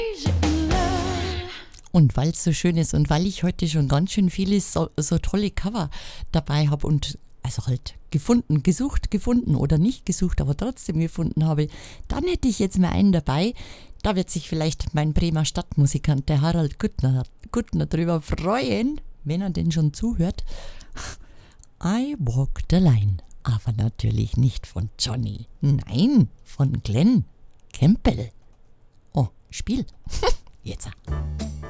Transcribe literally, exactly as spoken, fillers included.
Und weil es so schön ist und weil ich heute schon ganz schön viele so, so tolle Cover dabei habe und also halt gefunden, gesucht, gefunden oder nicht gesucht, aber trotzdem gefunden habe, dann hätte ich jetzt mal einen dabei. Da wird sich vielleicht mein Bremer Stadtmusikant, der Harald Guttner, Guttner drüber freuen, wenn er denn schon zuhört. I Walk the Line. Aber natürlich nicht von Johnny. Nein, von Glenn Campbell. Oh, Spiel. Jetzt.